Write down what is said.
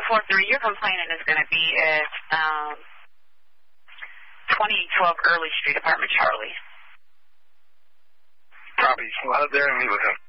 743, your complainant is going to be at 2812 Early Street, Apartment Charlie. Copy. We'll head there and meet with him.